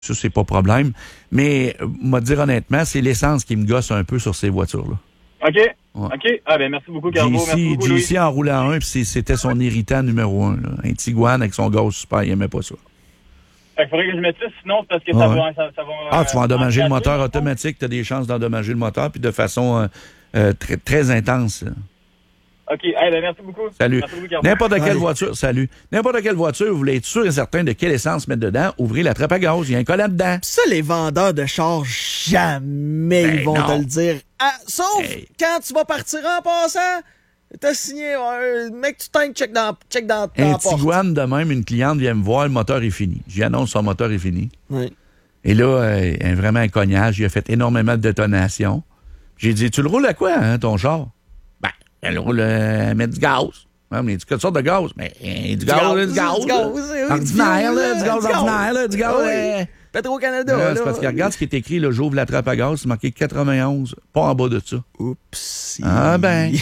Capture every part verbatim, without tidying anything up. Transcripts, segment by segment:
Ça, c'est pas problème. Mais, moi, dire honnêtement, c'est l'essence qui me gosse un peu sur ces voitures-là. OK. Ouais. OK. Ah, ben, merci beaucoup, Carbo. Merci beaucoup, Louis. J C en roulant un, puis c'était son irritant numéro un, là. Un Tiguan avec son gaz super, il aimait pas ça. Fait qu'il faudrait que je mette ça, sinon, c'est parce que ça, ouais. va, ça, ça va... Ah, tu vas endommager euh, le moteur automatique, tu as des chances d'endommager le moteur, puis de façon euh, euh, très, très intense. Là. OK. Hey, ben, merci beaucoup. Salut. Merci beaucoup, Carbo. N'importe quelle Allez. voiture, salut. N'importe quelle voiture, vous voulez être sûr et certain de quelle essence mettre dedans, ouvrez la trappe à gaz, il y a un collant dedans. Pis ça, les vendeurs de chars, jamais Ben ils vont non. te le dire. Ah, sauf Hey. quand tu vas partir en passant, t'as signé, ouais, mec, tu t'en check dans, check dans, dans Un la porte. Tiguan, de même, une cliente vient me voir, le moteur est fini. J'y annonce son moteur est fini. Oui. Et là, euh, un- vraiment un cognage, il a fait énormément de détonations. J'ai dit, tu le roules à quoi, hein, ton char? Ben, elle roule, euh, elle met du gaz. Ouais, mais du quelle sorte de gaz? Mais euh, du gaz, là, du gaz. du là. gaz, oui, Ordinaire, là, du gaz du gaz. ordinaire, là, du gaz. Oui. euh, Petro-Canada, là, là. c'est parce que regarde ce qui est écrit, là, j'ouvre la trappe à gaz, c'est marqué quatre-vingt-onze, pas en bas de ça. Oups. Ah ben.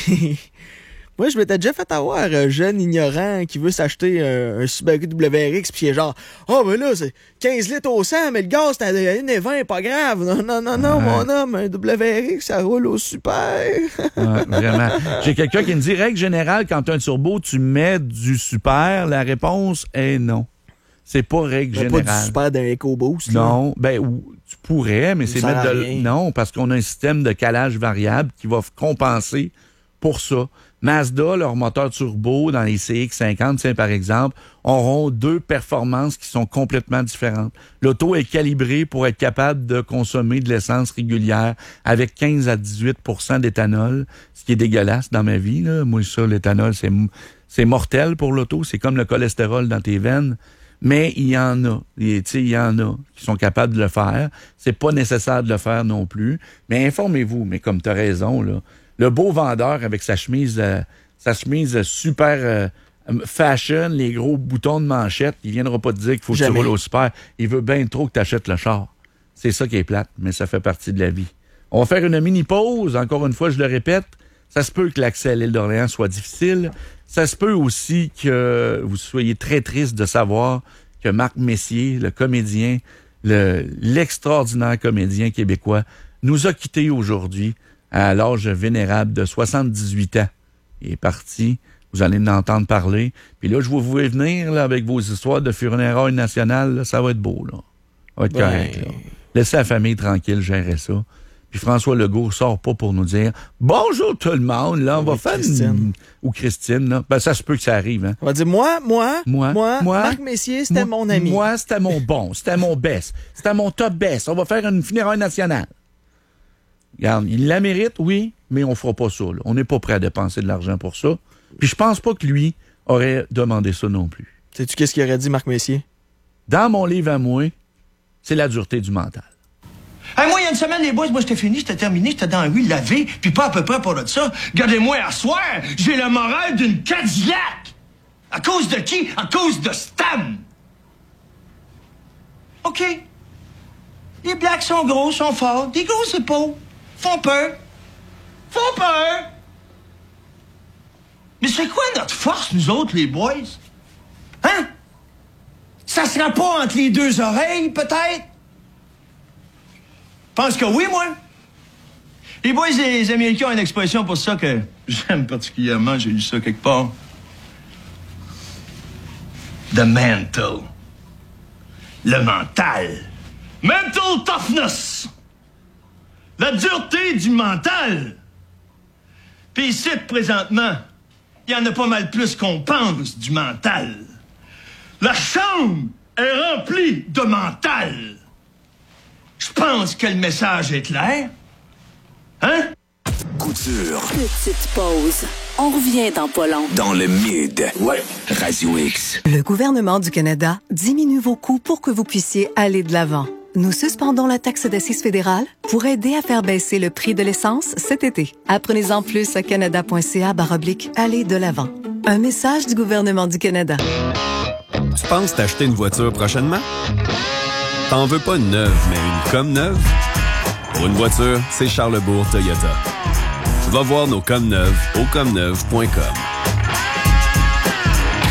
Moi, je m'étais déjà fait avoir, un jeune ignorant qui veut s'acheter un, un Subaru W R X, puis il est genre, oh, mais là, c'est quinze litres au cent, mais le gaz, c'est à un et vingt, pas grave. Non, non, non, non, Ouais. mon homme, un W R X, ça roule au super. Ouais, vraiment. J'ai quelqu'un qui me dit, règle générale, quand tu as un turbo, tu mets du super. La réponse est non. C'est pas règle Mais générale. pas du super d'un EcoBoost. là. Non, ben ou- tu pourrais, mais c'est Ça mettre sert à de rien. non parce qu'on a un système de calage variable qui va f- compenser pour ça. Mazda, leur moteur turbo dans les C X cinquante, tiens, par exemple, auront deux performances qui sont complètement différentes. L'auto est calibrée pour être capable de consommer de l'essence régulière avec quinze à dix-huit pour cent d'éthanol, ce qui est dégueulasse dans ma vie, là. Moi, ça, l'éthanol, c'est m- c'est mortel pour l'auto. C'est comme le cholestérol dans tes veines. Mais il y en a, tu sais, il y en a qui sont capables de le faire. C'est pas nécessaire de le faire non plus. Mais informez-vous, mais comme tu as raison, là, le beau vendeur avec sa chemise, euh, sa chemise super euh, fashion, les gros boutons de manchette, il viendra pas te dire qu'il faut que Jamais. tu roules au super. Il veut bien trop que tu achètes le char. C'est ça qui est plate, mais ça fait partie de la vie. On va faire une mini-pause. Encore une fois, je le répète, ça se peut que l'accès à l'île d'Orléans soit difficile. Ça se peut aussi que vous soyez très triste de savoir que Marc Messier, le comédien, le, l'extraordinaire comédien québécois, nous a quittés aujourd'hui à l'âge vénérable de soixante-dix-huit ans. Il est parti. Vous allez en entendre parler. Puis là, je vous vois venir là, avec vos histoires de funérailles nationales. Là, ça va être beau, là. Ça va être Ben... correct, là. Laissez la famille tranquille gérer ça. Puis François Legault sort pas pour nous dire « Bonjour tout le monde, là, on va Oui, faire Christine. une... » Ou Christine, là. Ben, ça se peut que ça arrive, hein. On va dire, moi, moi, Moi, moi, moi, Marc Messier, c'était Moi- mon ami. Moi, c'était mon bon, c'était mon best, c'était mon top best. On va faire une funéraille nationale. Regarde, il la mérite, oui, mais on fera pas ça, là. On n'est pas prêt à dépenser de l'argent pour ça. Puis je pense pas que lui aurait demandé ça non plus. Sais-tu qu'est-ce qu'il aurait dit, Marc Messier? Dans mon livre à moi, c'est la dureté du mental. Hey, moi, il y a une semaine, les boys, moi, j'étais fini, j'étais terminé, j'étais dans la rue lavé, puis pas à peu près pour de ça. Regardez-moi à soir, j'ai le moral d'une Cadillac. À cause de qui? À cause de Stan. OK. Les blacks sont gros, sont forts, des grosses épaules, font peur. Font peur. Mais c'est quoi notre force, nous autres, les boys? Hein? Ça sera pas entre les deux oreilles, peut-être? Je pense que oui, moi. Les boys, les Américains ont une expression pour ça que j'aime particulièrement. J'ai lu ça quelque part. The mental. Le mental. Mental toughness. La dureté du mental. Puis ici, présentement, il y en a pas mal plus qu'on pense du mental. La chambre est remplie de mental. Je pense que le message est clair. Hein? Couture Petite pause. On revient dans pas long. dans le mid. Ouais. Radio X. Le gouvernement du Canada diminue vos coûts pour que vous puissiez aller de l'avant. Nous suspendons la taxe d'assises fédérale pour aider à faire baisser le prix de l'essence cet été. Apprenez-en plus à canada.ca baroblique aller de l'avant. Un message du gouvernement du Canada. Tu penses t'acheter une voiture prochainement? T'en veux pas une neuve, mais une comme neuve? Pour une voiture, c'est Charlesbourg Toyota. Va voir nos comme neuves au comme neuve point com.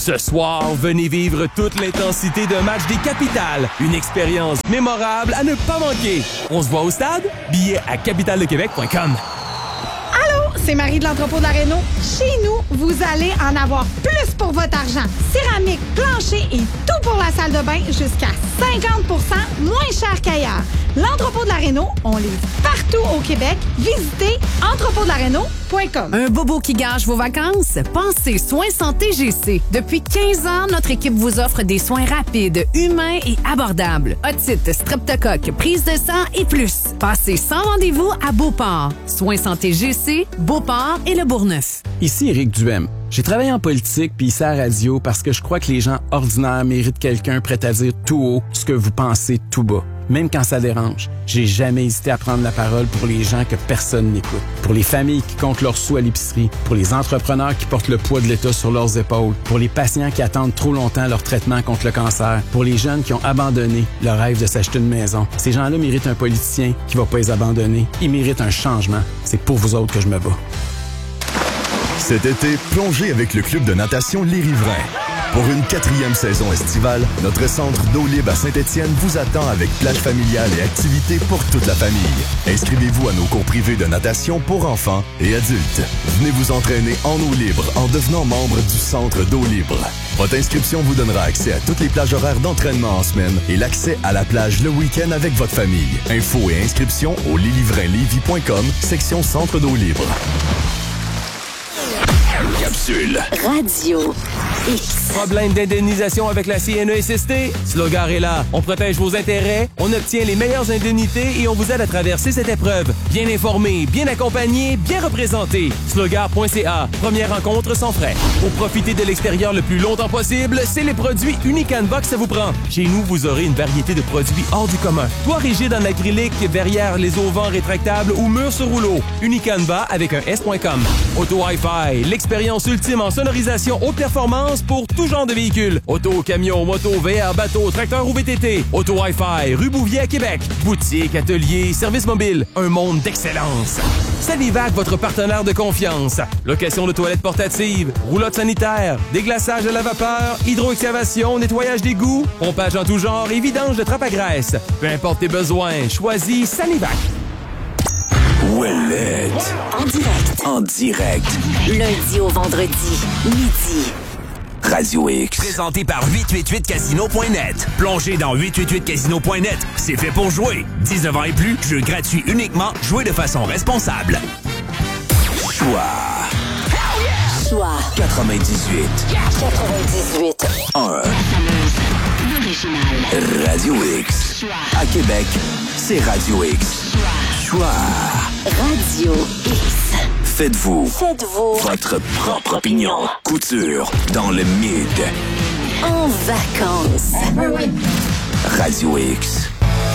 Ce soir, venez vivre toute l'intensité d'un match des Capitales. Une expérience mémorable à ne pas manquer. On se voit au stade? Billets à capitale de québec point com. Allô, c'est Marie de l'entrepôt de la Réno. Chez nous, vous allez en avoir plus pour votre argent. Céramique, plancher et tout pour la salle de bain jusqu'à cinquante pour cent moins cher qu'ailleurs. L'entrepôt de la Réno, on livre partout au Québec. Visitez entrepôt de la réno point com. Un bobo qui gâche vos vacances? Pensez Soins Santé G C. Depuis quinze ans, notre équipe vous offre des soins rapides, humains et abordables. Otite, streptocoque, prise de sang et plus. Passez sans rendez-vous à Beauport. Soins Santé G C, Beauport et Le Bourgneuf. Ici Éric Duhem. J'ai travaillé en politique puis ici à la radio parce que je crois que les gens ordinaires méritent quelqu'un prêt à dire tout haut ce que vous pensez tout bas. Même quand ça dérange, j'ai jamais hésité à prendre la parole pour les gens que personne n'écoute. Pour les familles qui comptent leurs sous à l'épicerie, pour les entrepreneurs qui portent le poids de l'État sur leurs épaules, pour les patients qui attendent trop longtemps leur traitement contre le cancer, pour les jeunes qui ont abandonné le rêve de s'acheter une maison. Ces gens-là méritent un politicien qui va pas les abandonner. Ils méritent un changement. C'est pour vous autres que je me bats. Cet été, plongez avec le club de natation Les Riverains. Pour une quatrième saison estivale, notre centre d'eau libre à Saint-Étienne vous attend avec plage familiale et activités pour toute la famille. Inscrivez-vous à nos cours privés de natation pour enfants et adultes. Venez vous entraîner en eau libre en devenant membre du centre d'eau libre. Votre inscription vous donnera accès à toutes les plages horaires d'entraînement en semaine et l'accès à la plage le week-end avec votre famille. Infos et inscriptions au lilivrain lévis point com, section centre d'eau libre. Capsule Radio X. Problème d'indemnisation avec la C N E S S T? Slogar est là. On protège vos intérêts, on obtient les meilleures indemnités et on vous aide à traverser cette épreuve. Bien informé, bien accompagné, bien représenté. Slogar point c a. Première rencontre sans frais. Pour profiter de l'extérieur le plus longtemps possible, c'est les produits Unicanva que ça vous prend. Chez nous, vous aurez une variété de produits hors du commun. Toit rigide en acrylique, verrière les auvents rétractables ou murs sur rouleau. Unicanva avec un S point com. Auto Hi-Fi, l'expérience ultime en sonorisation haute performance pour tout genre de véhicules. Auto, camion, moto, V R, bateau, tracteur ou V T T. Auto Hi-Fi, rue Bouvier à Québec. Boutique, atelier, service mobile. Un monde d'excellence. Salivac, votre partenaire de confiance. Location de toilettes portatives, roulotte sanitaire, déglaçage à la vapeur, hydroexcavation, nettoyage d'égouts, pompage en tout genre et vidange de trappe à graisse. Peu importe tes besoins, choisis Salivac. Ouellette. En direct. En direct. Lundi au vendredi, midi. Radio X. Présenté par huit cent quatre-vingt-huit casino point net. Plongez dans huit cent quatre-vingt-huit casino point net. C'est fait pour jouer. dix-neuf ans et plus, jeu gratuit uniquement. Jouez de façon responsable. Choix. Choix. quatre-vingt-dix-huit. quatre-vingt-dix-huit. un. Radio X. Choix. À Québec, c'est Radio X. Choix. Radio X. Faites-vous. Faites-vous. Votre propre opinion. Couture dans le mid. En vacances. Radio X.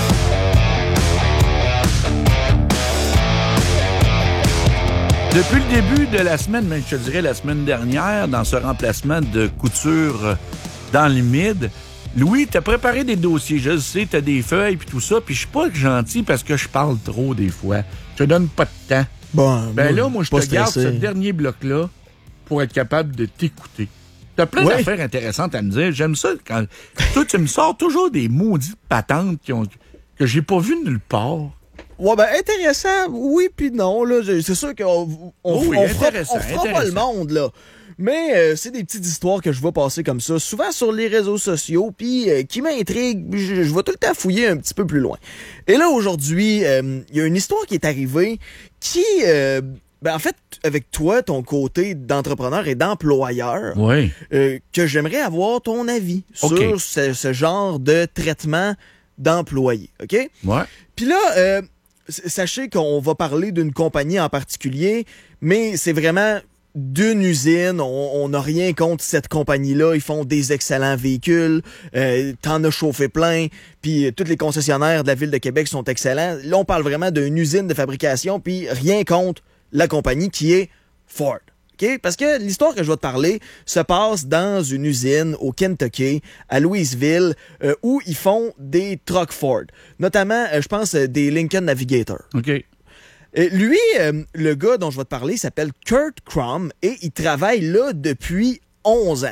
Depuis le début de la semaine, même je te dirais la semaine dernière, dans ce remplacement de couture dans le mid, Louis, t'as préparé des dossiers, je le sais, t'as des feuilles puis tout ça, puis je suis pas gentil parce que je parle trop des fois. Je te donne pas de temps. Bon, ben moi, là, moi, je pas te garde stressé. ce dernier bloc-là pour être capable de t'écouter. T'as plein Ouais. d'affaires intéressantes à me dire. J'aime ça quand... Toi, tu me sors toujours des maudites patentes qui ont... que j'ai pas vues nulle part. Ouais, ben intéressant, oui puis non. Là, c'est sûr qu'on on, Oh oui, on fera, intéressant, on fera pas le intéressant. monde, là. Mais euh, c'est des petites histoires que je vois passer comme ça, souvent sur les réseaux sociaux, puis euh, qui m'intriguent. Je, je vais tout le temps fouiller un petit peu plus loin. Et là, aujourd'hui, il euh, y a une histoire qui est arrivée qui... Euh, ben en fait, avec toi, ton côté d'entrepreneur et d'employeur, Oui. euh, que j'aimerais avoir ton avis OK. sur ce, ce genre de traitement d'employés, OK? Ouais. Puis là, euh, s- sachez qu'on va parler d'une compagnie en particulier, mais c'est vraiment d'une usine. On n'a rien contre cette compagnie-là. Ils font des excellents véhicules. Euh, T'en as chauffé plein. Puis euh, tous les concessionnaires de la Ville de Québec sont excellents. Là, on parle vraiment d'une usine de fabrication, puis rien contre la compagnie qui est Ford. Okay? Parce que l'histoire que je vais te parler se passe dans une usine au Kentucky, à Louisville, euh, où ils font des trucks Ford. Notamment, euh, je pense, euh, des Lincoln Navigator. OK. Euh, lui, euh, le gars dont je vais te parler, s'appelle Kurt Crum et il travaille là depuis onze ans.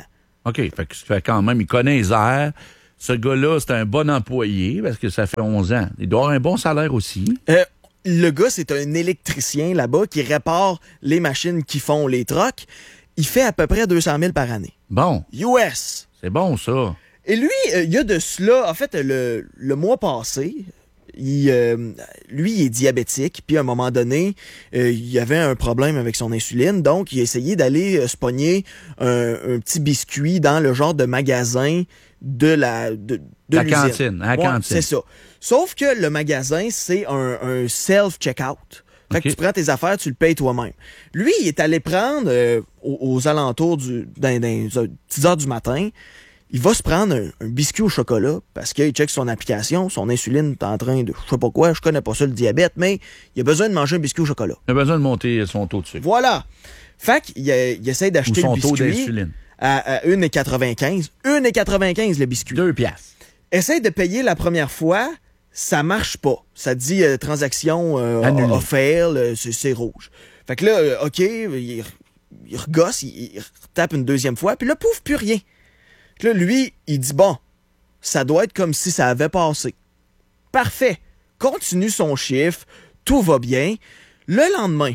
OK, fait que ça fait quand même, il connaît les airs. Ce gars-là, c'est un bon employé parce que ça fait onze ans. Il doit avoir un bon salaire aussi. Euh, le gars, c'est un électricien là-bas qui répare les machines qui font les trucks. Il fait à peu près deux cent mille par année. Bon. U S. C'est bon, ça. Et lui, euh, il y a de cela, en fait, le, le mois passé, il, euh, lui, il est diabétique, puis à un moment donné, euh, il y avait un problème avec son insuline, donc il a essayé d'aller euh, se pogner un, un petit biscuit dans le genre de magasin de la de, de la l'usine. cantine, à la Ouais, cantine. C'est ça. Sauf que le magasin, c'est un, un self-checkout. Fait Okay. que tu prends tes affaires, tu le payes toi-même. Lui, il est allé prendre euh, aux, aux alentours du dans, dans les petites heures du matin, il va se prendre un, un biscuit au chocolat parce qu'il check son application, son insuline est en train de je sais pas quoi, je connais pas ça le diabète, mais il a besoin de manger un biscuit au chocolat. Il a besoin de monter son taux de sucre. Voilà. Fait qu'il euh, il essaie d'acheter Ou son le taux biscuit d'insuline. à, à un virgule quatre-vingt-quinze. un virgule quatre-vingt-quinze le biscuit. Deux piastres. Essaye de payer la première fois, ça marche pas. Ça dit euh, transaction euh, Annulée. a fail, euh, c'est, c'est rouge. Fait que là, euh, OK, il, il regosse, il, il tape une deuxième fois, puis là, pouf, plus rien. Puis là, lui, il dit, bon, ça doit être comme si ça avait passé. Parfait. Continue son chiffre, tout va bien. Le lendemain,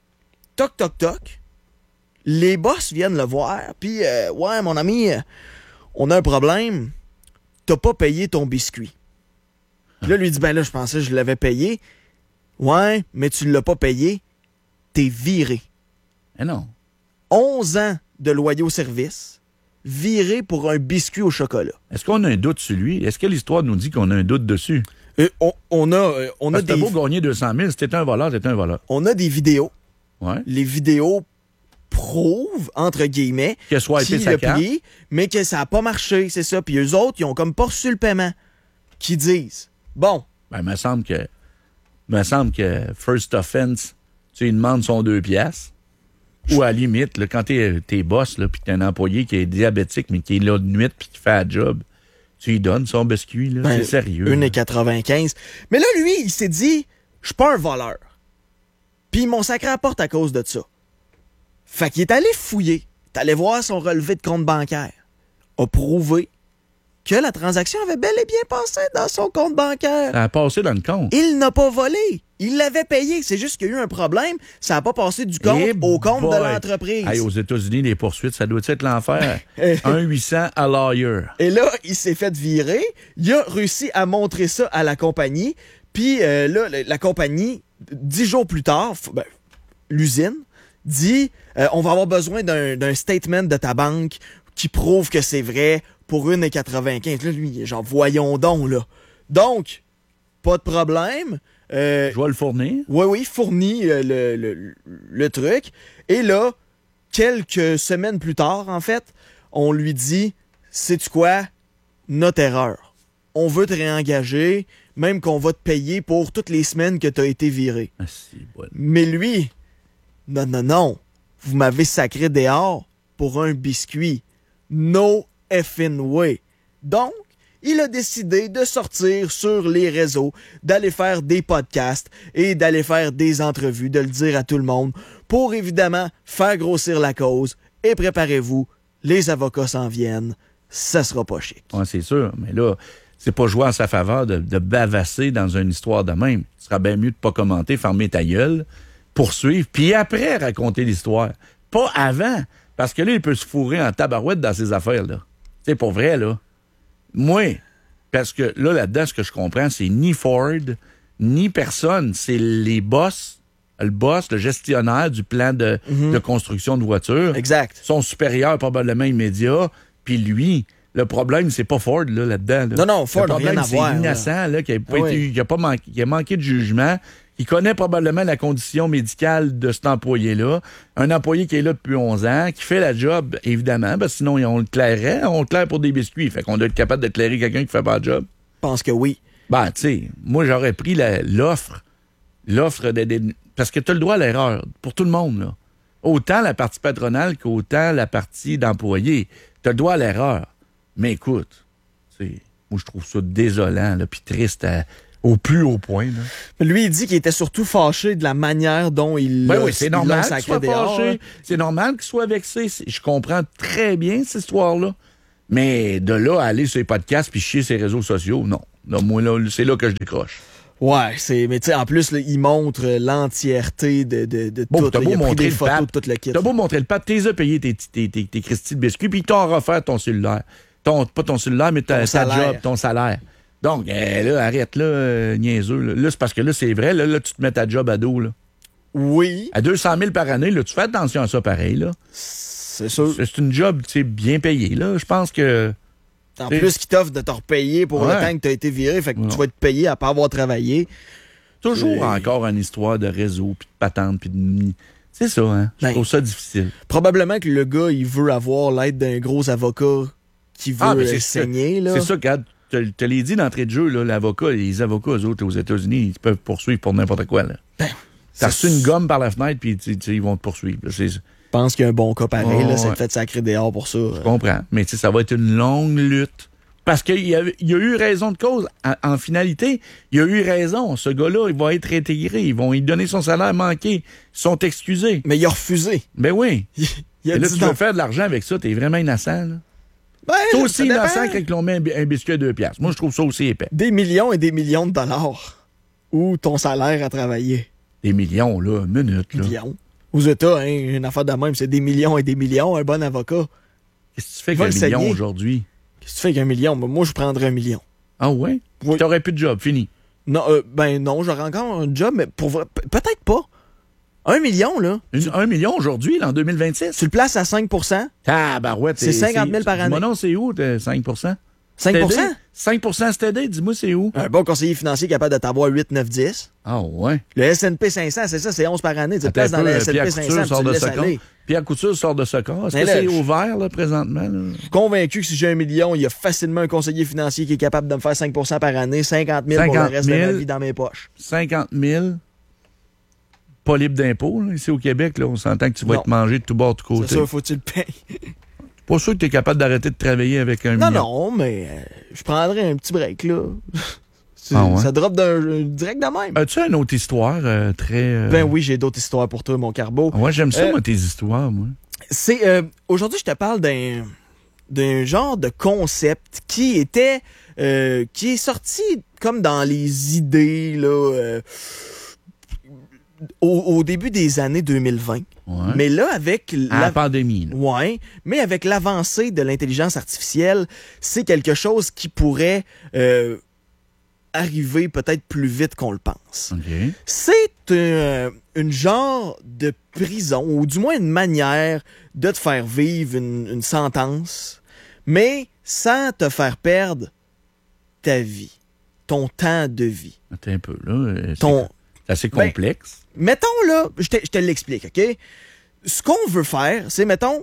toc, toc, toc, les boss viennent le voir, puis, euh, ouais, mon ami, euh, on a un problème, t'as pas payé ton biscuit. Puis là, lui dit, ben là, je pensais que je l'avais payé. Ouais, mais tu l'as pas payé, t'es viré. Eh non. onze ans de loyaux service, viré pour un biscuit au chocolat. Est-ce qu'on a un doute sur lui? Est-ce que l'histoire nous dit qu'on a un doute dessus? Euh, on, on a, euh, on a Parce que des... t'as beau gagner deux cent mille, si t'étais un voleur, t'étais un voleur. On a des vidéos. Ouais. Les vidéos prouvent, entre guillemets, Qu'il a swipé qu'il sa a carte. payé, mais que ça a pas marché, c'est ça. Puis eux autres, ils ont comme pas reçu le paiement. Qui disent, bon, Ben, il me semble que, il me semble que first offense, tu sais, il demande son deux piastres. Ou à la limite, là, quand t'es, t'es boss, là, puis t'es un employé qui est diabétique, mais qui est là de nuit, puis qui fait la job, tu lui donnes son biscuit, là. ben, C'est sérieux. un virgule quatre-vingt-quinze. Mais là, lui, il s'est dit, je suis pas un voleur. Puis ils m'ont sacré à la porte à cause de ça. Fait qu'il est allé fouiller. Il est allé voir son relevé de compte bancaire. A prouvé que la transaction avait bel et bien passé dans son compte bancaire. Ça a passé dans le compte. Il n'a pas volé. Il l'avait payé. C'est juste qu'il y a eu un problème. Ça n'a pas passé du compte Eh au compte boy. de l'entreprise. Hey, aux États-Unis, les poursuites, ça doit être l'enfer. un huit cents à lawyer. Et là, il s'est fait virer. Il a réussi à montrer ça à la compagnie. Puis euh, là, la, la compagnie, dix jours plus tard, f- ben, l'usine dit euh, on va avoir besoin d'un, d'un statement de ta banque qui prouve que c'est vrai pour un virgule quatre-vingt-quinze. Là, lui, il est genre, voyons donc, là. Donc, pas de problème. Euh, Je vais le fournir. Oui, oui, fournit euh, le, le, le truc. Et là, quelques semaines plus tard, en fait, on lui dit, sais-tu quoi? Notre erreur. On veut te réengager, même qu'on va te payer pour toutes les semaines que tu as été viré. Ah, c'est bon. Mais lui, non, non, non. Vous m'avez sacré dehors pour un biscuit. No effing way. Donc, il a décidé de sortir sur les réseaux, d'aller faire des podcasts et d'aller faire des entrevues, de le dire à tout le monde, pour évidemment faire grossir la cause. Et préparez-vous, les avocats s'en viennent, ça sera pas chic. Ouais, c'est sûr, mais là, c'est pas jouer en sa faveur de, de bavasser dans une histoire de même. Ce sera bien mieux de pas commenter, fermer ta gueule, poursuivre, puis après raconter l'histoire. Pas avant, parce que là, il peut se fourrer en tabarouette dans ces affaires-là. C'est pour vrai, là. Moi, parce que là, là-dedans, ce que je comprends, c'est ni Ford, ni personne. C'est les boss, le boss, le gestionnaire du plan de, Mhm. de construction de voitures. Exact. Son supérieur, probablement immédiat. Puis lui, le problème, c'est pas Ford, là, là-dedans. là. Non, non, Ford Le n'a rien problème, à c'est voir, innocent, là, qui a, pas Ah oui. été- qui a pas manqué, qui a manqué de jugement. Il connaît probablement la condition médicale de cet employé-là. Un employé qui est là depuis onze ans, qui fait la job, évidemment, parce que sinon, on le clairerait. On le claire pour des biscuits. Fait qu'on doit être capable de clairer quelqu'un qui fait pas le job. Je pense que oui. Ben, tu sais, moi, j'aurais pris la- l'offre. L'offre de, de- Parce que tu as le droit à l'erreur, pour tout le monde, là. Autant la partie patronale qu'autant la partie d'employé. Tu as le droit à l'erreur. Mais écoute, tu sais, moi, je trouve ça désolant, là, puis triste à- Au plus haut point. Là. Lui, il dit qu'il était surtout fâché de la manière dont il ben l'a oui, c'est normal qu'il soit dehors, fâché. hein. C'est normal qu'il soit vexé. Je comprends très bien cette histoire-là. Mais de là à aller sur les podcasts puis chier ses réseaux sociaux, non. Là, moi, là, c'est là que je décroche. Ouais, c'est, mais tu sais, en plus, là, il montre l'entièreté de, de, de bon, tout. T'as là, beau il a pris montrer des le photos pape, de tout le kit. T'as beau montrer le pape, t'es as payé tes, tes, tes, tes Christy de biscuits, puis ils t'ont offert ton cellulaire. Ton, pas ton cellulaire, mais ta, ta job, ton salaire. Donc, eh, là, arrête, là, euh, niaiseux. Là, là c'est parce que là, c'est vrai, là, là, tu te mets ta job à dos, là. Oui. À deux cent mille par année, là, tu fais attention à ça pareil, là. C'est sûr. C'est, c'est une job, tu sais, bien payée, là. Je pense que... En plus, qu'il t'offre de te repayer pour ouais. le temps que t'as été viré, fait que ouais. tu vas être payé à pas avoir travaillé. Toujours Et... encore une histoire de réseau, puis de patente, puis de... C'est ça, hein? Je ben, trouve ça difficile. Probablement que le gars, il veut avoir l'aide d'un gros avocat qui veut ah, c'est saigner, là. C'est ça, quand tu te l'ai dit d'entrée de jeu, là, l'avocat, les avocats, eux autres, aux États-Unis, ils peuvent poursuivre pour n'importe quoi, là. Ben, t'as reçu une gomme par la fenêtre, puis ils vont te poursuivre. Là. C'est... Je pense qu'il y a un bon cas pareil, oh, là, ça ouais. te fait sacrer dehors pour ça. Je comprends, mais tu sais, ça va être une longue lutte. Parce qu'il y a, il y a eu raison de cause. En, en finalité, il y a eu raison. Ce gars-là, il va être intégré. Ils vont lui donner son salaire manqué. Ils sont excusés. Mais il a refusé. Ben oui. Il a Et là, dit tu non. veux faire de l'argent avec ça. T'es vraiment innocent, là. Ben, c'est aussi innocent quand ils l'ont mis un, un biscuit à deux piastres. Moi, je trouve ça aussi épais. Des millions et des millions de dollars. Où ton salaire a travaillé. Des millions, là. Une minute, là. Millions. Aux États, hein, une affaire de même, c'est des millions et des millions. Un bon avocat. Qu'est-ce que tu fais avec un million aujourd'hui? Qu'est-ce que tu fais avec un million? Moi, je prendrais un million. Ah ouais? Oui. T'aurais plus de job, fini. Non, euh, ben non, j'aurais encore un job, mais pour vrai, peut-être pas. Un million, là. Une, un million aujourd'hui, là, en deux mille vingt-six? Tu le places à cinq pour cent. Ah, ben ouais. C'est cinquante mille par année. Moi, non, c'est où, cinq pour cent? cinq pour cent? cinq pour cent c'est aidé, dis-moi, c'est où? Un bon conseiller financier capable de t'avoir huit, neuf, dix. Ah ouais? Le S and P cinq cents, c'est ça, c'est onze par année. Tu te places dans le S and P cinq cents, tu le laisses aller. Pierre Couture sort de ce corps. Est-ce mais que là, c'est je... ouvert, là, présentement? Là? Je suis convaincu que si j'ai un million, il y a facilement un conseiller financier qui est capable de me faire cinq pour cent par année, cinquante mille pour le reste de ma vie dans mes poches. cinquante mille, pas libre d'impôts. Ici au Québec, là, on s'entend que tu vas non. être mangé de tout bord, de tout côté. C'est sûr, faut que tu le payes. Pas sûr que tu es capable d'arrêter de travailler avec un non, million. Non, non, mais euh, je prendrais un petit break, là. Ah ouais. Ça drop d'un direct de même. As-tu une autre histoire euh, très... Euh... Ben oui, j'ai d'autres histoires pour toi, mon carbo. Ouais, j'aime ça, euh, moi, tes histoires, moi. C'est euh, aujourd'hui, je te parle d'un d'un genre de concept qui était... Euh, qui est sorti comme dans les idées, là... Euh, Au, au début des années deux mille vingt. Ouais. Mais là, avec la, la pandémie. Là. Ouais. Mais avec l'avancée de l'intelligence artificielle, c'est quelque chose qui pourrait euh, arriver peut-être plus vite qu'on le pense. Okay. C'est un, une genre de prison, ou du moins une manière de te faire vivre une, une sentence, mais sans te faire perdre ta vie, ton temps de vie. Attends un peu, là. C'est, ton... c'est assez complexe. Ben, mettons, là, je te, je te l'explique, OK? Ce qu'on veut faire, c'est, mettons,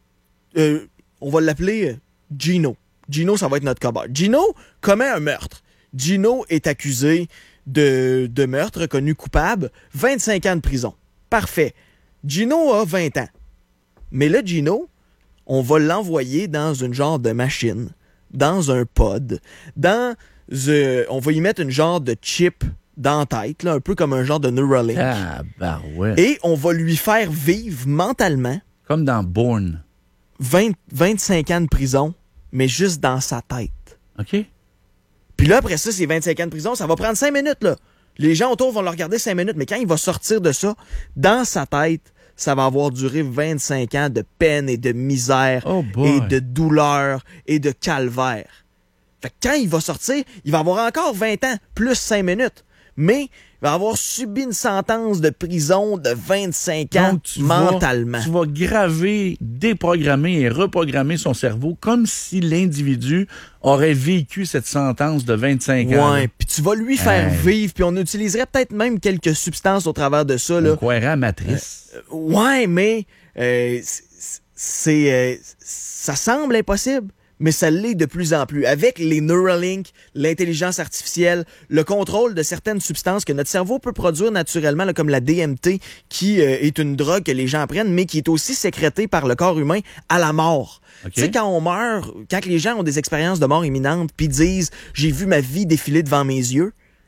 euh, on va l'appeler euh, Gino. Gino, ça va être notre cobaye. Gino commet un meurtre. Gino est accusé de, de meurtre, reconnu coupable, vingt-cinq ans de prison. Parfait. Gino a vingt ans. Mais là, Gino, on va l'envoyer dans une genre de machine, dans un pod, dans... Euh, on va y mettre une genre de chip dans la tête, là, un peu comme un genre de Neuralink. Ah, bah ouais. Et on va lui faire vivre mentalement... Comme dans Bourne. vingt, vingt-cinq ans de prison, mais juste dans sa tête. OK. Puis là, après ça, ces vingt-cinq ans de prison, ça va prendre cinq minutes, là. Les gens autour vont le regarder cinq minutes, mais quand il va sortir de ça, dans sa tête, ça va avoir duré vingt-cinq ans de peine et de misère oh et de douleur et de calvaire. Fait que quand il va sortir, il va avoir encore vingt ans, plus cinq minutes. Mais il va avoir subi une sentence de prison de vingt-cinq ans. Donc, tu mentalement. Vas, tu vas graver, déprogrammer et reprogrammer son cerveau comme si l'individu aurait vécu cette sentence de vingt-cinq ans. Ouais, puis tu vas lui faire hey. vivre, puis on utiliserait peut-être même quelques substances au travers de ça. Là. On croirait à Matrice. Euh, ouais, mais euh, c'est, euh, ça semble impossible. Mais ça l'est de plus en plus. Avec les Neuralink, l'intelligence artificielle, le contrôle de certaines substances que notre cerveau peut produire naturellement, là, comme la D M T, qui euh, est une drogue que les gens prennent, mais qui est aussi sécrétée par le corps humain à la mort. Okay. Tu sais, quand on meurt, quand les gens ont des expériences de mort imminente, puis disent « j'ai vu ma vie défiler devant mes yeux »,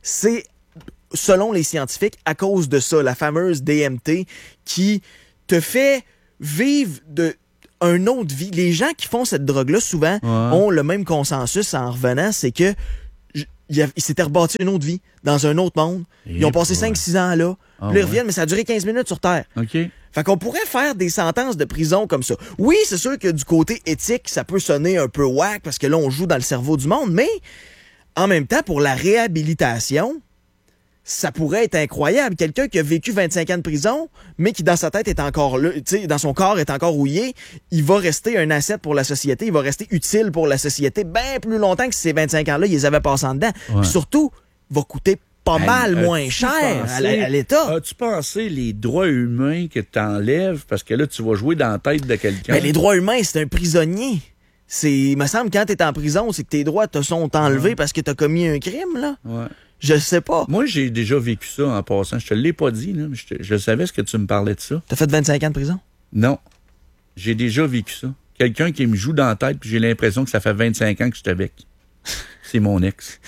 c'est, selon les scientifiques, à cause de ça, la fameuse D M T qui te fait vivre de un autre vie. Les gens qui font cette drogue-là, souvent, ouais. ont le même consensus en revenant, c'est que ils s'étaient rebâtis une autre vie, dans un autre monde. Et ils ont passé cinq six ans là. Ah, puis ils reviennent, ouais. mais ça a duré quinze minutes sur Terre. OK. Fait qu'on pourrait faire des sentences de prison comme ça. Oui, c'est sûr que du côté éthique, ça peut sonner un peu whack, parce que là, on joue dans le cerveau du monde, mais en même temps, pour la réhabilitation, ça pourrait être incroyable. Quelqu'un qui a vécu vingt-cinq ans de prison, mais qui dans sa tête est encore là, tu sais, dans son corps est encore rouillé, il va rester un asset pour la société, il va rester utile pour la société bien plus longtemps que ces vingt-cinq ans-là, ils les avaient passés en dedans. Ouais. Puis surtout, il va coûter pas ben, mal moins cher pensé, à l'État. As-tu pensé les droits humains que tu enlèves parce que là, tu vas jouer dans la tête de quelqu'un? Ben, les droits humains, c'est un prisonnier. C'est, il me semble, quand tu es en prison, c'est que tes droits te sont enlevés ouais. parce que tu as commis un crime, là. Ouais. Je sais pas. Moi, j'ai déjà vécu ça en passant. Je te l'ai pas dit, là, mais je, te, je savais ce que tu me parlais de ça. T'as fait vingt-cinq ans de prison? Non. J'ai déjà vécu ça. Quelqu'un qui me joue dans la tête, puis j'ai l'impression que ça fait vingt-cinq ans que je suis avec. C'est mon ex.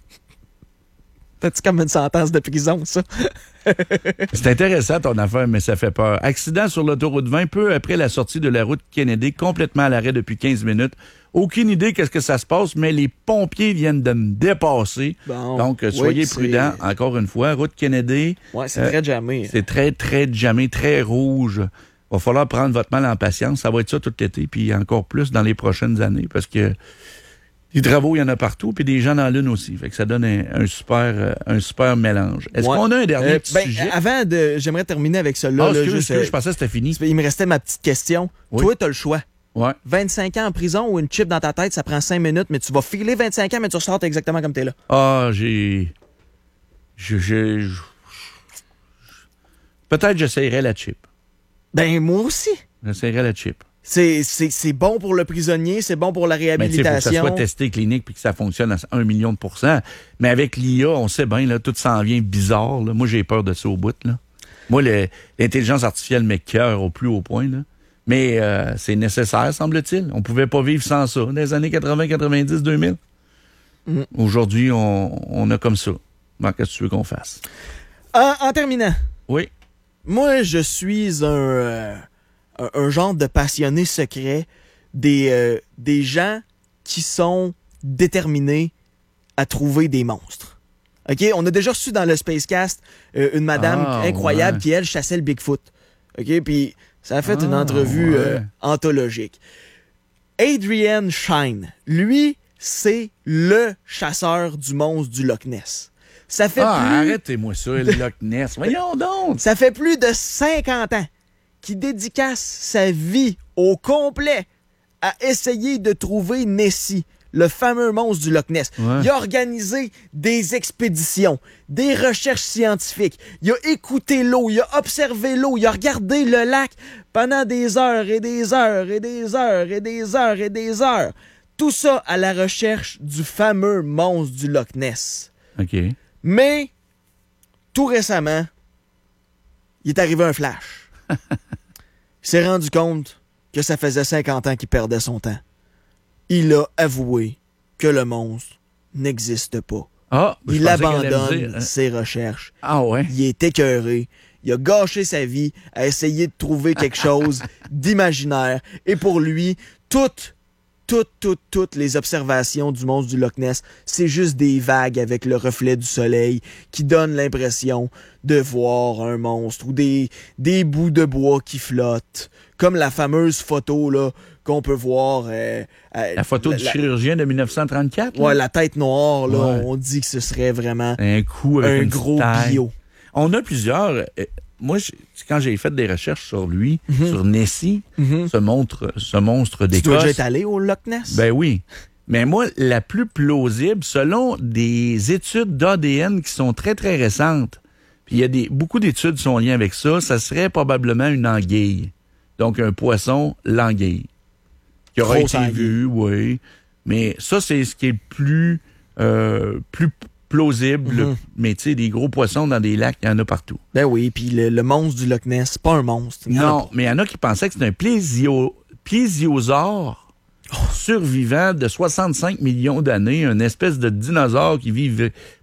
T'as-tu comme une sentence de prison, ça? C'est intéressant ton affaire, mais ça fait peur. Accident sur l'autoroute vingt, peu après la sortie de la route Kennedy, complètement à l'arrêt depuis quinze minutes. Aucune idée qu'est-ce que ça se passe, mais les pompiers viennent de me dépasser. Bon, Donc, soyez oui, prudents. Encore une fois, route Kennedy. Ouais, c'est euh, très jammé. C'est très, très jammé, très rouge. Il va falloir prendre votre mal en patience. Ça va être ça tout l'été, puis encore plus dans les prochaines années, parce que des travaux, il y en a partout, puis des gens dans la Lune aussi. Fait que ça donne un, un super, euh, un super mélange. Est-ce ouais. qu'on a un dernier euh, petit ben, sujet? Avant de, j'aimerais terminer avec ça là. Ah, là excuse, juste, excuse, je pensais que c'était fini. Il me restait ma petite question. Oui. Toi, t'as le choix. Ouais. vingt-cinq ans en prison ou une chip dans ta tête, ça prend cinq minutes, mais tu vas filer vingt-cinq ans, mais tu ressors exactement comme t'es là. Ah, j'ai... Je, je, je... Peut-être j'essayerais la chip. Ben, moi aussi. J'essayerais la chip. C'est, c'est, c'est bon pour le prisonnier, c'est bon pour la réhabilitation. Mais il faut que ça soit testé clinique puis que ça fonctionne à un million de pourcents. Mais avec l'I A, on sait bien, là, tout s'en vient bizarre. Là. Moi, j'ai peur de ça au bout. Là. Moi, le, l'intelligence artificielle m'écœure au plus haut point. Là. Mais euh, c'est nécessaire, semble-t-il. On pouvait pas vivre sans ça dans les années quatre-vingts, quatre-vingt-dix, deux mille. Mm. Aujourd'hui, on, on a comme ça. Donc, qu'est-ce que tu veux qu'on fasse? En, en terminant. Oui. Moi, je suis un, euh, un, un genre de passionné secret des, euh, des gens qui sont déterminés à trouver des monstres. OK? On a déjà reçu dans le Spacecast euh, une madame ah, incroyable ouais. qui, elle, chassait le Bigfoot. OK? Puis ça a fait ah, une entrevue ouais. euh, anthologique. Adrian Shine, lui, c'est le chasseur du monstre du Loch Ness. Ça fait ah, plus... arrêtez-moi ça, le Loch Ness. Voyons donc! Ça fait plus de cinquante ans qu'il dédicace sa vie au complet à essayer de trouver Nessie, le fameux monstre du Loch Ness. Ouais. Il a organisé des expéditions, des recherches scientifiques. Il a écouté l'eau, il a observé l'eau, il a regardé le lac pendant des heures et des heures et des heures et des heures et des heures. Tout ça à la recherche du fameux monstre du Loch Ness. OK. Mais, tout récemment, il est arrivé un flash. Il s'est rendu compte que ça faisait cinquante ans qu'il perdait son temps. Il a avoué que le monstre n'existe pas. Ah, il abandonne dire, hein? ses recherches. Ah ouais? Il est écœuré. Il a gâché sa vie à essayer de trouver quelque chose d'imaginaire. Et pour lui, toutes, toutes, toutes, toutes les observations du monstre du Loch Ness, c'est juste des vagues avec le reflet du soleil qui donnent l'impression de voir un monstre ou des, des bouts de bois qui flottent. Comme la fameuse photo là qu'on peut voir. Euh, euh, la photo la, du chirurgien de dix-neuf cent trente-quatre? Là? Ouais, la tête noire, là, ouais. on dit que ce serait vraiment un coup avec un une gros taille. bio. On a plusieurs... Euh, moi, quand j'ai fait des recherches sur lui, mm-hmm. sur Nessie, mm-hmm. ce, monstre, ce monstre d'Écosse... Tu dois déjà être allé au Loch Ness? Ben oui. Mais moi, la plus plausible, selon des études d'A D N qui sont très, très récentes, puis il y a des, beaucoup d'études qui sont en lien avec ça, ça serait probablement une anguille. Donc, un poisson, l'anguille. Qui aurait été vu, oui. Mais ça, c'est ce qui est le plus, euh, plus plausible. Mm-hmm. Mais tu sais, des gros poissons dans des lacs, il y en a partout. Ben oui, puis le, le monstre du Loch Ness, c'est pas un monstre. Non, mais il y en a qui pensaient que c'était un plésio, plésiosaure oh. survivant de soixante-cinq millions d'années, une espèce de dinosaure qui vit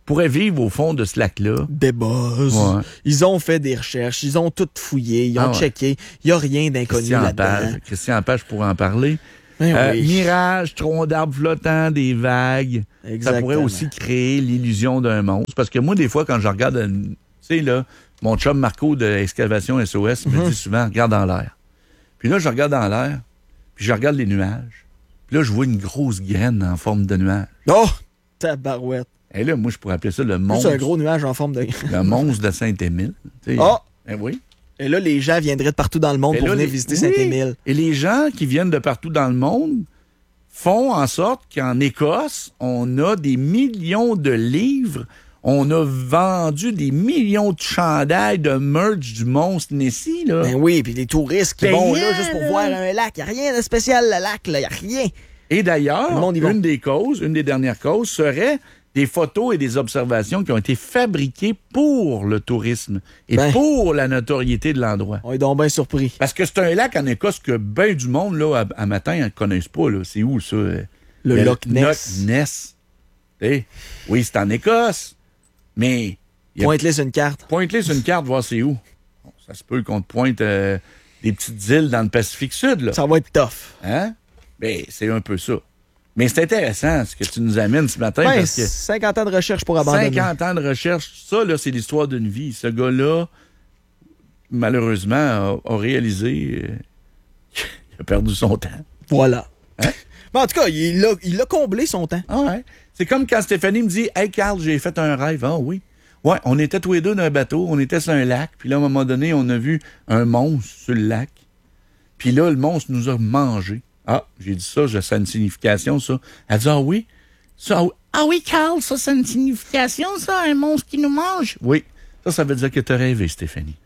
pourraient vivre au fond de ce lac-là. Des buzz. Ouais. Ils ont fait des recherches, ils ont tout fouillé, ils ont Ah ouais. checké. Il n'y a rien d'inconnu Christian là-dedans. Page, Christian Page pourrait en parler. Ben Euh, oui. Mirage, tronc d'arbre flottant, des vagues. Exactement. Ça pourrait aussi créer l'illusion d'un monstre. Parce que moi, des fois, quand je regarde, euh, tu sais, là, mon chum Marco de Excavation S O S me Mhm. dit souvent, regarde dans l'air. Puis là, je regarde dans l'air, puis je regarde les nuages. Puis là, je vois une grosse graine en forme de nuage. Oh! Tabarouette. Et là, moi, je pourrais appeler ça le C'est monstre. un gros nuage en forme de... Le monstre de Saint-Émile. Tu sais. Oh! Ben oui. Et là, les gens viendraient de partout dans le monde Et pour là, venir les- visiter oui. Saint-Émile. Et les gens qui viennent de partout dans le monde font en sorte qu'en Écosse, on a des millions de livres, on a vendu des millions de chandails de merch du monstre Nessie, là. Ben oui, puis les touristes qui Payant, vont là juste pour là. voir un lac. Il n'y a rien de spécial, le lac, là. Il n'y a rien. Et d'ailleurs, Le monde y va. une des causes, une des dernières causes serait des photos et des observations qui ont été fabriquées pour le tourisme et Ben. pour la notoriété de l'endroit. On est donc bien surpris. Parce que c'est un lac en Écosse que ben du monde, là, à, à matin, ne connaissent pas, là. C'est où, ça? Le Loch Ness. Loch Ness. T'sais, oui, c'est en Écosse, mais... il y a- Pointe-les sur une carte. Pointe-les sur une carte, voir c'est où. Bon, ça se peut qu'on te pointe euh, des petites îles dans le Pacifique Sud, là. Ça va être tough. Hein? Ben, c'est un peu ça. Mais c'est intéressant, ce que tu nous amènes ce matin, Ben, parce que... cinquante ans de recherche pour abandonner. cinquante ans de recherche, ça, là, c'est l'histoire d'une vie. Ce gars-là, malheureusement, a, a réalisé... euh, il a perdu son temps. Voilà. Hein? Mais en tout cas, il a, il a comblé son temps. Ah ouais. C'est comme quand Stéphanie me dit « Hey, Carl, j'ai fait un rêve. » Ah oui. Ouais, on était tous les deux dans un bateau, on était sur un lac, puis là, à un moment donné, on a vu un monstre sur le lac. Puis là, le monstre nous a mangés. Ah, j'ai dit ça, ça a une signification, ça. Elle dit « Ah oui? Ça, ah oui, Carl, ça, c'est une signification, ça, un monstre qui nous mange? » Oui. Ça, ça veut dire que t'as rêvé, Stéphanie.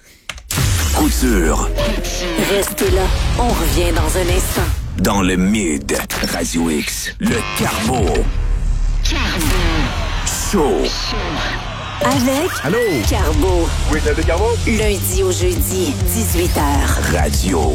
Couture. Restez là, on revient dans un instant. Dans le Mid. Radio X. Le Carbo. Show. Avec Allô? Carbo. Oui, c'est Carbo. Lundi au jeudi, dix-huit heures. Radio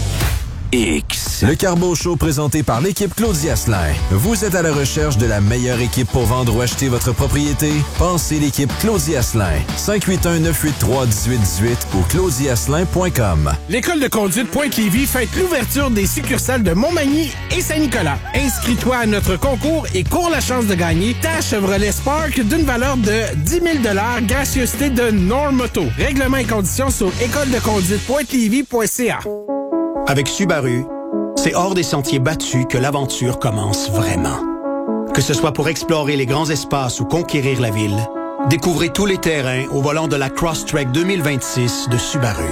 X. Le Carbo Show présenté par l'équipe Claudia Asselin. Vous êtes à la recherche de la meilleure équipe pour vendre ou acheter votre propriété? Pensez l'équipe Claudia Asselin. cinq huit un, neuf huit trois, un huit un huit ou claudia asselin point com. L'école de conduite Pointe-Lévis fête l'ouverture des succursales de Montmagny et Saint-Nicolas. Inscris-toi à notre concours et cours la chance de gagner ta Chevrolet Spark d'une valeur de dix mille dollars gracieuseté de Normoto. Règlements et conditions sur école de conduite pointe-lévis point c a. Avec Subaru, c'est hors des sentiers battus que l'aventure commence vraiment. Que ce soit pour explorer les grands espaces ou conquérir la ville, découvrez tous les terrains au volant de la Crosstrek deux mille vingt-six de Subaru.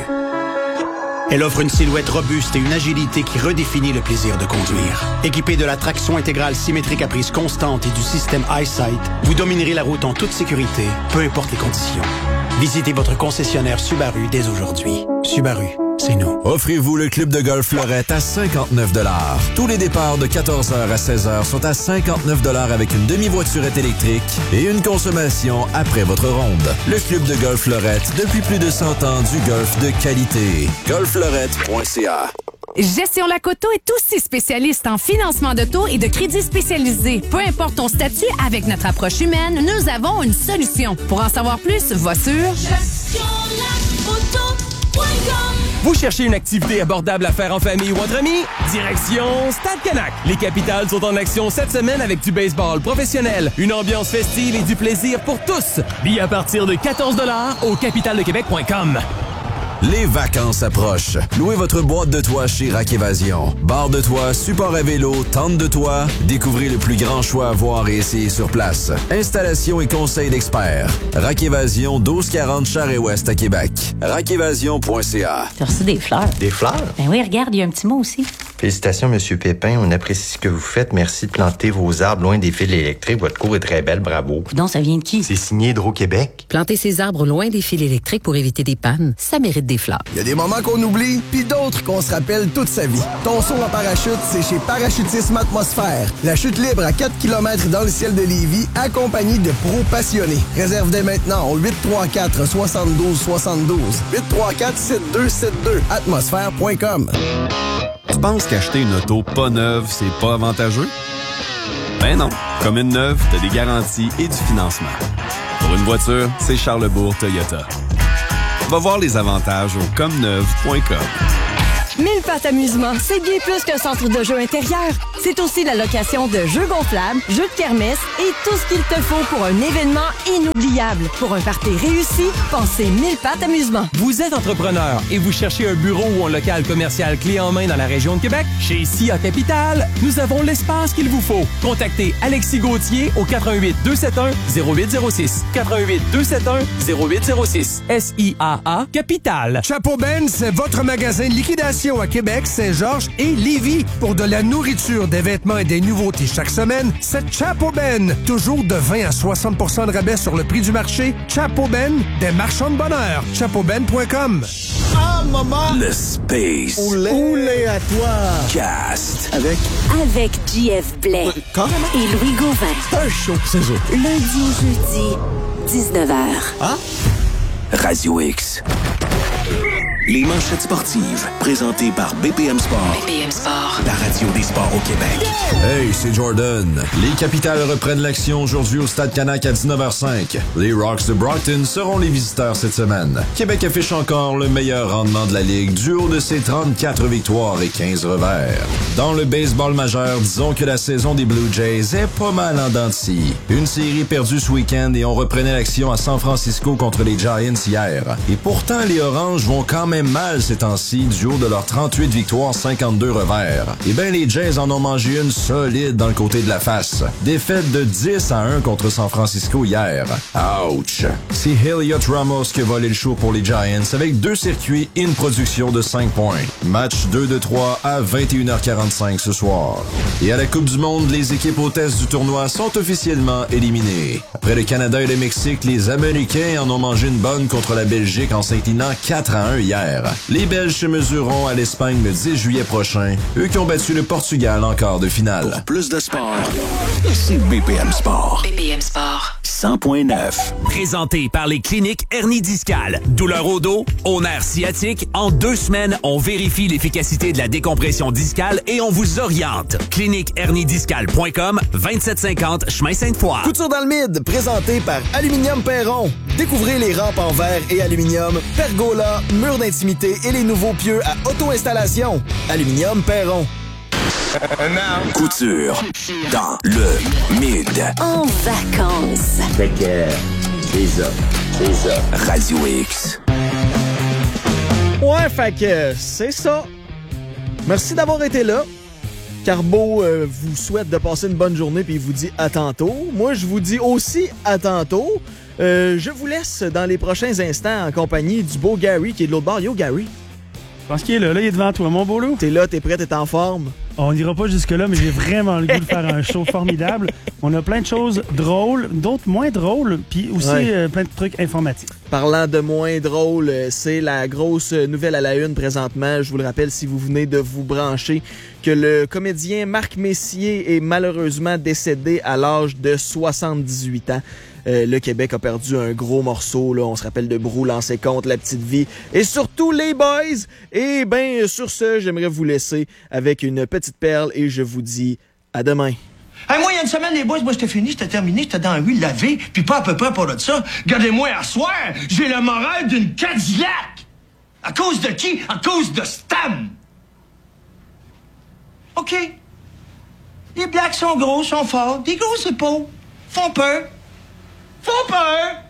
Elle offre une silhouette robuste et une agilité qui redéfinit le plaisir de conduire. Équipée de la traction intégrale symétrique à prise constante et du système EyeSight, vous dominerez la route en toute sécurité, peu importe les conditions. Visitez votre concessionnaire Subaru dès aujourd'hui. Subaru, c'est nous. Offrez-vous le club de golf Fleurette à cinquante-neuf dollars. Tous les départs de quatorze heures à seize heures sont à cinquante-neuf dollars avec une demi-voiturette électrique et une consommation après votre ronde. Le club de golf Fleurette, depuis plus de cent ans, du golf de qualité. golf fleurette point c a. Gestion Lacoto est aussi spécialiste en financement d'auto et de crédits spécialisés. Peu importe ton statut, avec notre approche humaine, nous avons une solution. Pour en savoir plus, va sur gestion lacoto point com. Vous cherchez une activité abordable à faire en famille ou entre amis? Direction Stade Canac. Les Capitales sont en action cette semaine avec du baseball professionnel, une ambiance festive et du plaisir pour tous. Billets à partir de quatorze dollars au capital de québec point com. Les vacances approchent. Louez votre boîte de toit chez Rack Évasion. Barre de toit, support à vélo, tente de toit. Découvrez le plus grand choix à voir et essayer sur place. Installation et conseils d'experts. Rack Évasion, douze quarante Charest-Ouest à Québec. rack évasion point c a. T'as reçu des fleurs? Des fleurs? Ben oui, regarde, il y a un petit mot aussi. Félicitations, Monsieur Pépin. On apprécie ce que vous faites. Merci de planter vos arbres loin des fils électriques. Votre cour est très belle. Bravo. Donc, ça vient de qui? C'est signé Hydro-Québec. Planter ses arbres loin des fils électriques pour éviter des pannes, ça mérite des fleurs. Il y a des moments qu'on oublie, puis d'autres qu'on se rappelle toute sa vie. Ton saut en parachute, c'est chez Parachutisme Atmosphère. La chute libre à quatre kilomètres dans le ciel de Lévis, accompagnée de pros passionnés. Réserve dès maintenant au huit trois quatre, soixante-douze soixante-douze. huit trois quatre, sept deux sept deux. atmosphère point com. Tu penses qu'acheter une auto pas neuve, c'est pas avantageux? Ben non. Comme une neuve, t'as des garanties et du financement. Pour une voiture, c'est Charlebourg Toyota. Va voir les avantages au comme neuve point com. Mille Pattes Amusement, c'est bien plus qu'un centre de jeux intérieur. C'est aussi la location de jeux gonflables, jeux de kermesse et tout ce qu'il te faut pour un événement inoubliable. Pour un party réussi, pensez Mille Pattes Amusement. Vous êtes entrepreneur et vous cherchez un bureau ou un local commercial clé en main dans la région de Québec? Chez S I A Capital, nous avons l'espace qu'il vous faut. Contactez Alexis Gauthier au quatre un huit, deux sept un, zéro huit zéro six. quatre un huit, deux sept un, zéro huit zéro six. S I A A Capital. Chapeau Ben, c'est votre magasin de liquidation à Québec, Saint-Georges et Lévis. Pour de la nourriture, des vêtements et des nouveautés chaque semaine, c'est Chapeau Ben. Toujours de vingt à soixante pour cent de rabais sur le prix du marché. Chapeau Ben, des marchands de bonheur. chapeau ben point com. Ah, maman! Le Space. Oulé, Oulé à toi! Cast. Avec? Avec J F Blais. Carrément? Et Louis Gauvin. Un show, c'est ça. Lundi au jeudi, dix-neuf heures. Ah? Radio X. Les manchettes sportives, présentées par B P M Sport. B P M Sport. La radio des sports au Québec. Hey, c'est Jordan. Les Capitales reprennent l'action aujourd'hui au Stade Canac à dix-neuf heures cinq. Les Rocks de Brockton seront les visiteurs cette semaine. Québec affiche encore le meilleur rendement de la Ligue du haut de ses trente-quatre victoires et quinze revers. Dans le baseball majeur, disons que la saison des Blue Jays est pas mal en dents de scie. Une série perdue ce week-end et on reprenait l'action à San Francisco contre les Giants hier. Et pourtant, les Oranges vont quand même mal ces temps-ci du haut de leurs trente-huit victoires, cinquante-deux revers. Et bien, les Jays en ont mangé une solide dans le côté de la face. Défaite de dix à un contre San Francisco hier. Ouch! C'est Heliot Ramos qui a volé le show pour les Giants avec deux circuits et une production de cinq points. Match deux de trois à vingt et une heures quarante-cinq ce soir. Et à la Coupe du Monde, les équipes hôtesses du tournoi sont officiellement éliminées. Après le Canada et le Mexique, les Américains en ont mangé une bonne contre la Belgique en s'inclinant quatre à un hier. Les Belges se mesureront à l'Espagne le dix juillet prochain, eux qui ont battu le Portugal en quart de finale. Pour plus de sport, c'est B P M Sport. B P M Sport. cent point neuf. Présenté par les cliniques hernie discale. Douleur au dos, au nerf sciatique. En deux semaines, on vérifie l'efficacité de la décompression discale et on vous oriente. clinique hernie discale point com, vingt-sept cinquante chemin Sainte-Foy. Couture dans le mid, présenté par Aluminium Perron. Découvrez les rampes en verre et aluminium, pergola, murs d'intimité et les nouveaux pieux à auto-installation. Aluminium Perron. Couture dans le mid. En vacances. Fait que c'est ça, c'est ça. Radio X. Ouais, fait que c'est ça. Merci d'avoir été là. Carbo euh, vous souhaite de passer une bonne journée puis il vous dit à tantôt. Moi, je vous dis aussi à tantôt. Euh, je vous laisse dans les prochains instants en compagnie du beau Gary qui est de l'autre bord. Yo, Gary. Je pense qu'il est là. Là, il est devant toi, mon beau loup. T'es là, t'es prêt, t'es en forme. On n'ira pas jusque-là, mais j'ai vraiment le goût de faire un show formidable. On a plein de choses drôles, d'autres moins drôles, puis aussi Ouais. euh, plein de trucs informatifs. Parlant de moins drôle, euh, c'est la grosse nouvelle à la une présentement. Je vous le rappelle, si vous venez de vous brancher, que le comédien Marc Messier est malheureusement décédé à l'âge de soixante-dix-huit ans. Euh, le Québec a perdu un gros morceau, là. On se rappelle de Brou, Lancer Compte, La Petite Vie et surtout les boys. Et ben sur ce, j'aimerais vous laisser avec une petite perle et je vous dis à demain. Hey, moi, il y a une semaine, les boys, moi, j'étais fini, j'étais terminé, j'étais dans la rue lavé, puis pas à peu près pour de ça. Regardez-moi, à soir, j'ai le moral d'une Cadillac. À cause de qui? À cause de Stam. OK. Les blacks sont gros, sont forts, des grosses épaules, font peur. Font peur.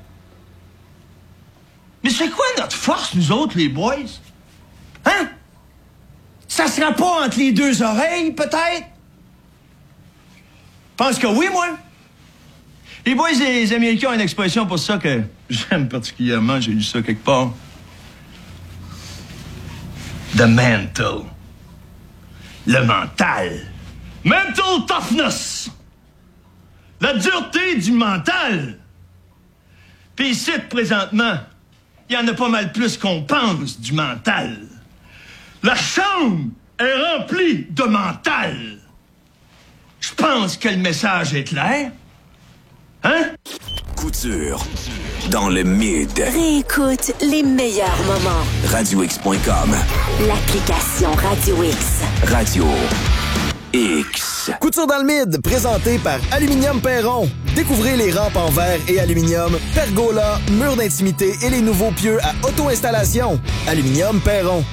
Mais c'est quoi notre force, nous autres, les boys? Hein? Ça sera pas entre les deux oreilles, peut-être? Pense que oui, moi. Les boys et les Américains ont une expression pour ça que j'aime particulièrement. J'ai lu ça quelque part. The mental. Le mental. Mental toughness. La dureté du mental. Puis ici, présentement, il y en a pas mal plus qu'on pense du mental. La chambre est remplie de mental. Je pense que le message est clair. Hein? Couture dans le mid. Réécoute les meilleurs moments. radio x point com. L'application Radio X. Radio X. Couture dans le mid, présenté par Aluminium Perron. Découvrez les rampes en verre et aluminium, pergola, murs d'intimité et les nouveaux pieux à auto-installation. Aluminium Perron.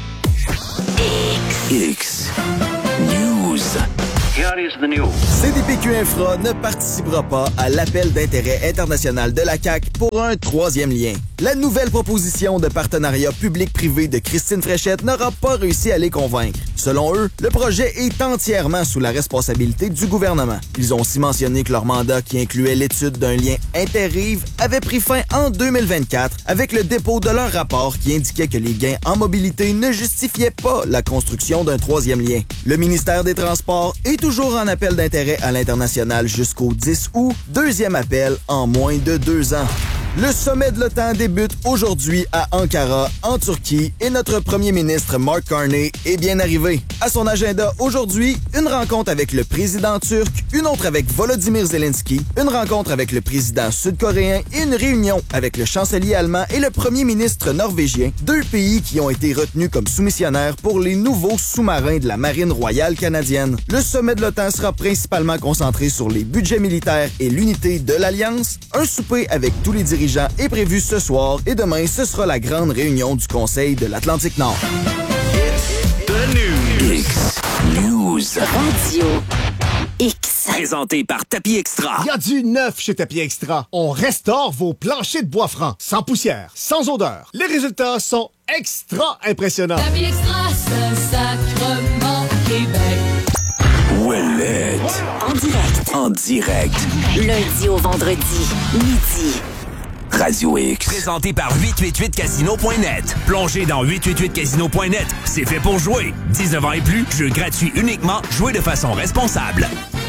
X. News. Here is the news. C D P Q Infra ne participera pas à l'appel d'intérêt international de la C A Q pour un troisième lien. La nouvelle proposition de partenariat public-privé de Christine Fréchette n'aura pas réussi à les convaincre. Selon eux, le projet est entièrement sous la responsabilité du gouvernement. Ils ont aussi mentionné que leur mandat, qui incluait l'étude d'un lien inter-rives, avait pris fin en deux mille vingt-quatre avec le dépôt de leur rapport qui indiquait que les gains en mobilité ne justifiaient pas la construction d'un troisième lien. Le ministère des Transports est toujours en appel d'intérêt à l'international jusqu'au dix août, deuxième appel en moins de deux ans. Le sommet de l'OTAN débute aujourd'hui à Ankara, en Turquie, et notre premier ministre Mark Carney est bien arrivé. À son agenda aujourd'hui, une rencontre avec le président turc, une autre avec Volodymyr Zelensky, une rencontre avec le président sud-coréen et une réunion avec le chancelier allemand et le premier ministre norvégien, deux pays qui ont été retenus comme soumissionnaires pour les nouveaux sous-marins de la Marine royale canadienne. Le sommet de l'OTAN sera principalement concentré sur les budgets militaires et l'unité de l'Alliance. Un souper avec tous les dirigeants est prévu ce soir et demain, ce sera la grande réunion du Conseil de l'Atlantique Nord. The News. X. News. Radio X. Présenté par Tapis Extra. Il y a du neuf chez Tapis Extra. On restaure vos planchers de bois franc, sans poussière, sans odeur. Les résultats sont extra impressionnants. Tapis Extra, Saint-Sacrement, Québec. Ouellette. En direct. En direct. Lundi au vendredi, midi. Radio X. Présenté par huit cent quatre-vingt-huit casino point net. Plongez dans huit cent quatre-vingt-huit casino point net. C'est fait pour jouer. dix-neuf ans et plus, jeu gratuit uniquement. Jouez de façon responsable.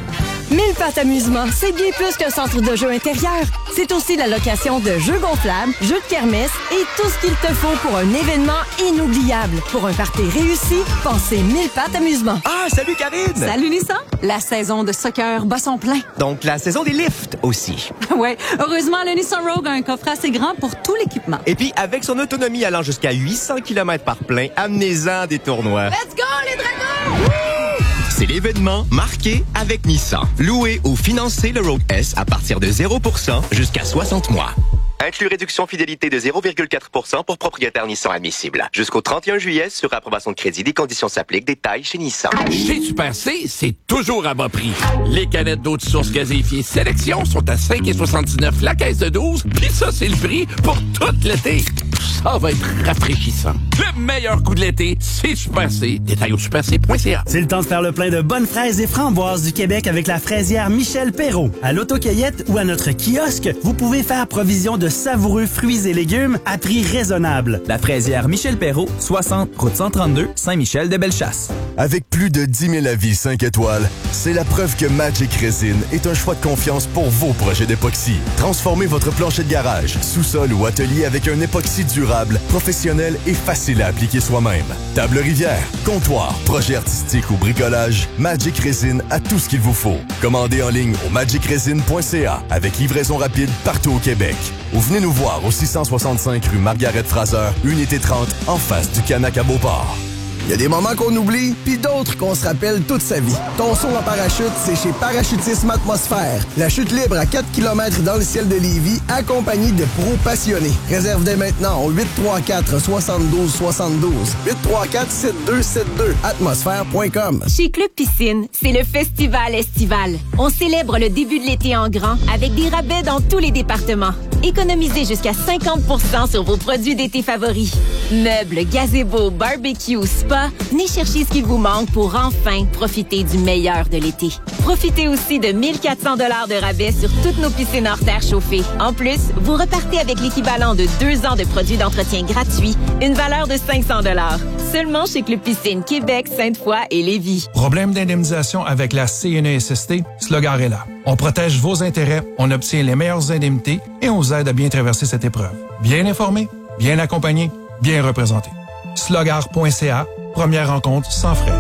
Mille Pattes Amusement, c'est bien plus qu'un centre de jeux intérieur. C'est aussi la location de jeux gonflables, jeux de kermesse et tout ce qu'il te faut pour un événement inoubliable. Pour un party réussi, pensez Mille Pattes Amusement. Ah, salut Karine! Salut Nissan! La saison de soccer bat son plein. Donc la saison des lifts aussi. Ouais, heureusement, le Nissan Rogue a un coffre assez grand pour tout l'équipement. Et puis, avec son autonomie allant jusqu'à huit cents kilomètres par plein, amenez-en des tournois. Let's go, les dragons! C'est l'événement marqué avec Nissan. Louez ou financez le Rogue S à partir de zéro pour cent jusqu'à soixante mois. Inclus réduction fidélité de zéro virgule quatre pour cent pour propriétaire Nissan admissible. Jusqu'au trente et un juillet, sur approbation de crédit, des conditions s'appliquent. Détails chez Nissan. Chez Super C, c'est toujours à bas prix. Les canettes d'eau de source gazéifiée Sélection sont à cinq virgule soixante-dix-neuf la caisse de douze, puis ça, c'est le prix pour tout l'été. Ça va être rafraîchissant. Le meilleur coup de l'été, c'est Super C. Détails au super c point c a. C'est le temps de faire le plein de bonnes fraises et framboises du Québec avec la fraisière Michel Perrault. À l'Autocueillette ou à notre kiosque, vous pouvez faire provision de savoureux fruits et légumes à prix raisonnable. La fraisière Michel Perrault, soixante, route cent trente-deux, Saint-Michel-de-Bellechasse. Avec plus de dix mille avis cinq étoiles, c'est la preuve que Magic Resin est un choix de confiance pour vos projets d'époxy. Transformez votre plancher de garage, sous-sol ou atelier avec un époxy durable, professionnel et facile à appliquer soi-même. Table rivière, comptoir, projet artistique ou bricolage, Magic Resin a tout ce qu'il vous faut. Commandez en ligne au magic resin point c a avec livraison rapide partout au Québec. Ou venez nous voir au six cent soixante-cinq rue Margaret-Fraser, unité trente, en face du Canac à Beauport. Il y a des moments qu'on oublie, puis d'autres qu'on se rappelle toute sa vie. Ton saut en parachute, c'est chez Parachutisme Atmosphère. La chute libre à quatre kilomètres dans le ciel de Lévis, accompagnée de pros passionnés. Réserve dès maintenant au huit trois quatre, soixante-douze soixante-douze. huit trois quatre, sept deux sept deux. atmosphère point com. Chez Club Piscine, c'est le festival estival. On célèbre le début de l'été en grand avec des rabais dans tous les départements. Économisez jusqu'à cinquante pour cent sur vos produits d'été favoris. Meubles, gazebo, barbecue, spa, venez chercher ce qu'il vous manque pour enfin profiter du meilleur de l'été. Profitez aussi de mille quatre cents dollars de rabais sur toutes nos piscines hors terre chauffées. En plus, vous repartez avec l'équivalent de deux ans de produits d'entretien gratuits, une valeur de cinq cents dollars. Seulement chez Club Piscine Québec, Sainte-Foy et Lévis. Problème d'indemnisation avec la C N E S S T? Slogar est là. On protège vos intérêts, on obtient les meilleures indemnités et on vous aide à bien traverser cette épreuve. Bien informé, bien accompagné, bien représenté. slogar point c a, première rencontre sans frais.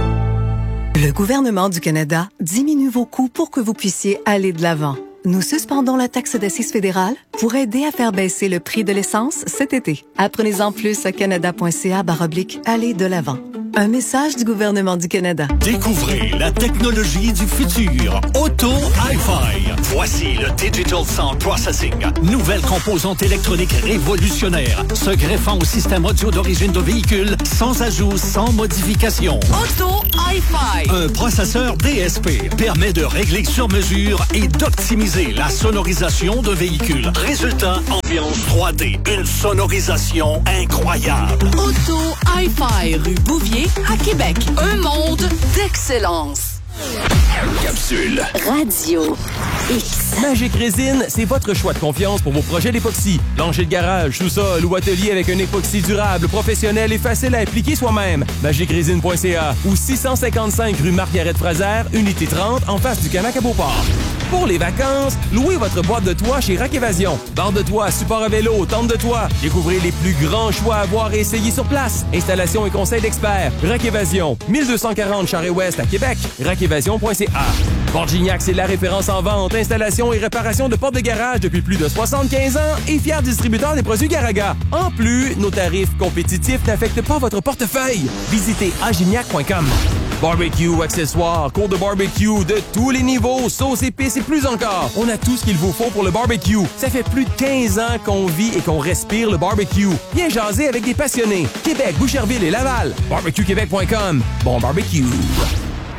Le gouvernement du Canada diminue vos coûts pour que vous puissiez aller de l'avant. Nous suspendons la taxe d'assises fédérale pour aider à faire baisser le prix de l'essence cet été. Apprenez-en plus à canada point c a barre oblique aller de l'avant. Un message du gouvernement du Canada. Découvrez la technologie du futur. Auto Hi-Fi. Voici le Digital Sound Processing. Nouvelle composante électronique révolutionnaire, se greffant au système audio d'origine de véhicule, sans ajout, sans modification. Auto Hi-Fi. Un processeur D S P permet de régler sur mesure et d'optimiser la sonorisation de véhicules. Résultat, ambiance trois D. Une sonorisation incroyable. Auto Hi-Fi, rue Bouvier, à Québec. Un monde d'excellence. Capsule. Radio X. Magic Résine, c'est votre choix de confiance pour vos projets d'époxy. Plancher de garage, sous-sol ou atelier avec un époxy durable, professionnel et facile à appliquer soi-même. magic résine point c a ou six cent cinquante-cinq rue Marguerite-Fraser, unité trente, en face du Canac à Beauport. Pour les vacances, louez votre boîte de toit chez Rack Évasion. Barre de toit, support à vélo, tente de toit. Découvrez les plus grands choix à voir et essayer sur place. Installation et conseil d'experts. Rack Évasion, mille deux cent quarante Charest-Ouest à Québec. rack évasion point c a. Porte-Gignac, c'est la référence en vente, installation et réparation de portes de garage depuis plus de soixante-quinze ans et fier distributeur des produits Garaga. En plus, nos tarifs compétitifs n'affectent pas votre portefeuille. Visitez agignac point com. Barbecue, accessoires, cours de barbecue de tous les niveaux, sauces, épices et plus encore. On a tout ce qu'il vous faut pour le barbecue. Ça fait plus de quinze ans qu'on vit et qu'on respire le barbecue. Viens jaser avec des passionnés. Québec, Boucherville et Laval. barbecue québec point com. Bon barbecue.